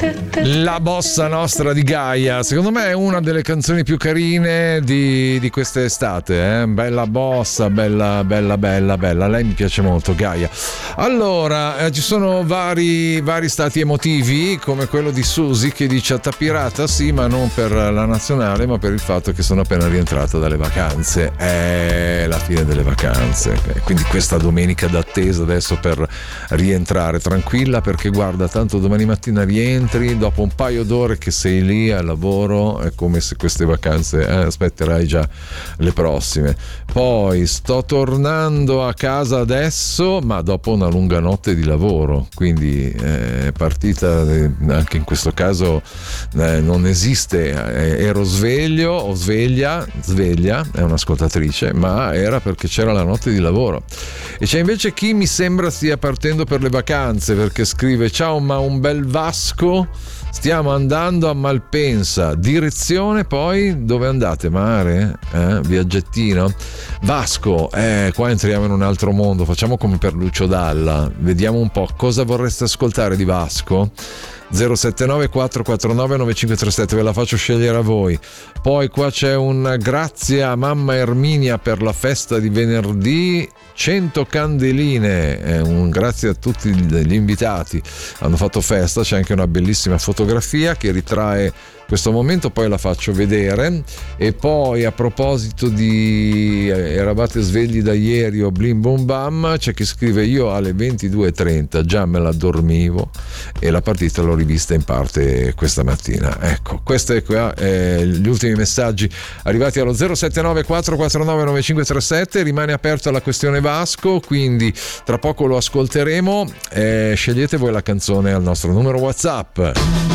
La bossa nostra di Gaia, secondo me è una delle canzoni più carine di quest'estate, eh? Bella bossa, bella. Lei mi piace molto, Gaia. Allora, ci sono vari stati emotivi, come quello di Susi che dice Tapirata sì, ma non per la nazionale, ma per il fatto che sono appena rientrata dalle vacanze. È la fine delle vacanze, quindi questa domenica d'attesa adesso per rientrare. Tranquilla, perché guarda, tanto domani mattina rientri, dopo un paio d'ore che sei lì al lavoro, è come se queste vacanze aspetterai già le prossime. Poi sto tornando a casa adesso, ma dopo una lunga notte di lavoro, quindi è partita anche in questo caso non esiste, ero sveglio o sveglia, è un'ascoltatrice, ma era perché c'era la notte di lavoro. E c'è invece chi mi sembra stia partendo per le vacanze, perché scrive ciao, ma un bel Vasco, stiamo andando a Malpensa, direzione poi dove andate? Mare? Viaggettino? Vasco, qua entriamo in un altro mondo, facciamo come per Lucio Dalla, vediamo un po' cosa vorreste ascoltare di Vasco. 079 449 9537, ve la faccio scegliere a voi. Poi qua c'è un grazie a mamma Erminia per la festa di venerdì, 100 candeline, un grazie a tutti gli invitati, hanno fatto festa. C'è anche una bellissima fotografia che ritrae questo momento, poi la faccio vedere. E poi a proposito di eravate svegli da ieri o blim bum bam, c'è chi scrive io alle 22:30 già me la dormivo e la partita l'ho rivista in parte questa mattina. Ecco, questi qua gli ultimi messaggi arrivati allo 079 449 9537. Rimane aperta la questione Vasco, quindi tra poco lo ascolteremo. Scegliete voi la canzone al nostro numero WhatsApp.